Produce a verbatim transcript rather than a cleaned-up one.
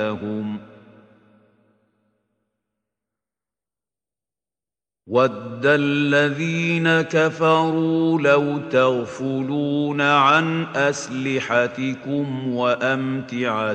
لهم وَدَّ الَّذِينَ كَفَرُوا لَوْ تَغْفُلُونَ عَنْ أَسْلِحَتِكُمْ وَأَمْتِعَتِكُمْ